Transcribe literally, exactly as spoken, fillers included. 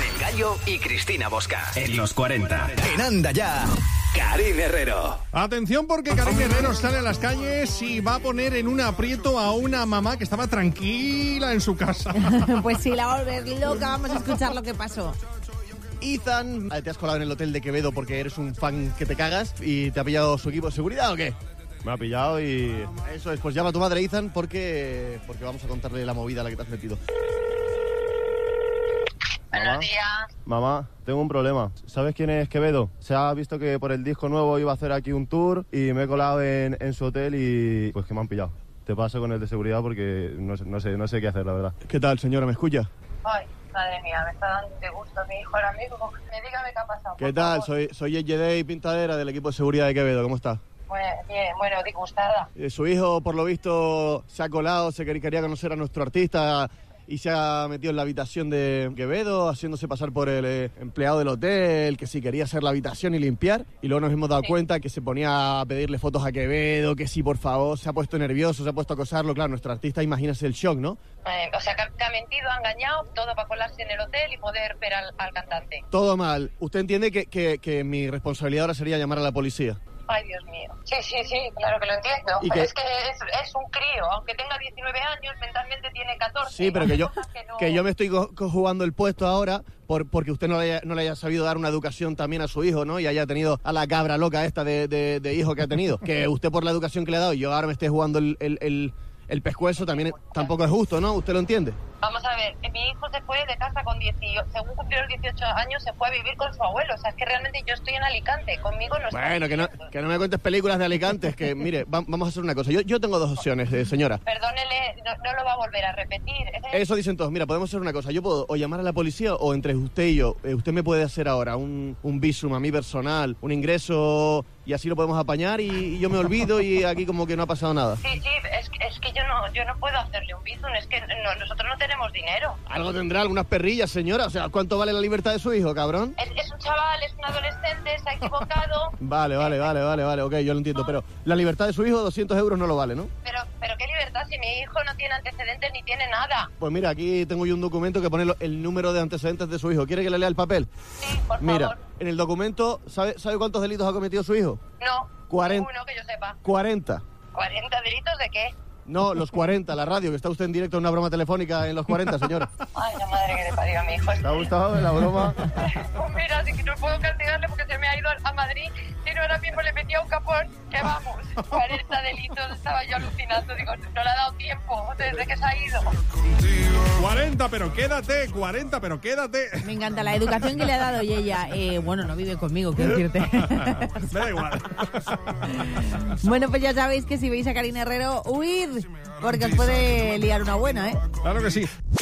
con El Gallo y Cristina Bosca. En los cuarenta. En Anda Ya, Karin Herrero. Atención, porque Karin Herrero sale a las calles y va a poner en un aprieto a una mamá que estaba tranquila en su casa. Pues sí, la va a volver loca. Vamos a escuchar lo que pasó. Ethan, te has colado en el hotel de Quevedo porque eres un fan que te cagas y te ha pillado su equipo de seguridad, ¿o qué? Me ha pillado y... Eso es, pues llama a tu madre, Ethan, porque, porque vamos a contarle la movida a la que te has metido. Buenos días. Mamá, tengo un problema. ¿Sabes quién es Quevedo? Se ha visto que por el disco nuevo iba a hacer aquí un tour y me he colado en, en su hotel y pues que me han pillado. Te paso con el de seguridad porque no sé, no sé, no sé qué hacer, la verdad. ¿Qué tal, señora? ¿Me escucha? Ay, madre mía, me está dando de gusto mi hijo ahora mismo. Me dígame qué ha pasado. ¿Qué tal? Favor. Soy, soy J J y Pintadera del equipo de seguridad de Quevedo. ¿Cómo está? Bueno, bien, bueno, disgustada. Eh, su hijo, por lo visto, se ha colado, se quería, quería conocer a nuestro artista y se ha metido en la habitación de Quevedo, haciéndose pasar por el eh, empleado del hotel, que sí quería hacer la habitación y limpiar. Y luego nos hemos dado sí. cuenta que se ponía a pedirle fotos a Quevedo, que sí, por favor, se ha puesto nervioso, se ha puesto a acosarlo. Claro, nuestro artista, imagínese el shock, ¿no? Eh, o sea, que ha, que ha mentido, ha engañado, todo para colarse en el hotel y poder ver al, al cantante. Todo mal. ¿Usted entiende que, que, que mi responsabilidad ahora sería llamar a la policía? Ay, Dios mío. Sí, sí, sí, claro que lo entiendo. ¿Y pero que... es que es, es un crío, aunque tenga diecinueve años, mentalmente tiene catorce. Sí, pero que yo, que, no... que yo me estoy jugando el puesto ahora por, porque usted no le, haya, no le haya sabido dar una educación también a su hijo, ¿no? Y haya tenido a la cabra loca esta de, de, de hijo que ha tenido. Que usted por la educación que le ha dado y yo ahora me esté jugando el, el, el, el pescuezo también tampoco es justo, ¿no? ¿Usted lo entiende? Vamos a ver, mi hijo se fue de casa con dieciocho, según cumplió los dieciocho años, se fue a vivir con su abuelo. O sea, es que realmente yo estoy en Alicante, conmigo no está. Bueno, que no, que no me cuentes películas de Alicante, es que, mire, va, vamos a hacer una cosa. Yo, yo tengo dos opciones, eh, señora. Perdónele, no, no lo va a volver a repetir. ¿Eh? Eso dicen todos. Mira, podemos hacer una cosa. Yo puedo o llamar a la policía o entre usted y yo. Eh, usted me puede hacer ahora un, un visum a mí personal, un ingreso y así lo podemos apañar y, y yo me olvido y aquí como que no ha pasado nada. Sí, sí, es, es que yo no, yo no puedo hacerle un visum, es que no, nosotros no tenemos dinero. Algo tendrá, algunas perrillas, señora. O sea, ¿cuánto vale la libertad de su hijo, cabrón? Es, es un chaval, es un adolescente, se ha equivocado. Vale, vale, vale, vale, vale, ok, yo lo entiendo. Pero la libertad de su hijo, doscientos euros no lo vale, ¿no? Pero, pero ¿qué libertad si mi hijo no tiene antecedentes ni tiene nada? Pues mira, aquí tengo yo un documento que pone el número de antecedentes de su hijo. ¿Quiere que le lea el papel? Sí, por mira, favor. En el documento, ¿sabe, ¿sabe cuántos delitos ha cometido su hijo? No, cuarenta. ninguno que yo sepa. cuarenta. ¿cuarenta delitos de qué? No, los cuarenta, la radio, que está usted en directo en una broma telefónica en los cuarenta, señora. Ay, la madre que le parió a mi hijo. ¿Te ha gustado la broma? Pues mira, así que no puedo castigarle porque se me ha ido a Madrid y no ahora mismo le metía un capón. Que vamos, cuarenta delitos, estaba yo alucinando. Digo, no le ha dado tiempo desde que se ha ido. cuarenta, pero quédate, cuarenta, pero quédate. Me encanta la educación que le ha dado y ella. Eh, bueno, no vive conmigo, quiero decirte. Me da igual. Bueno, pues ya sabéis que si veis a Karin Herrero, huid, porque os puede liar una buena, ¿eh? Claro que sí.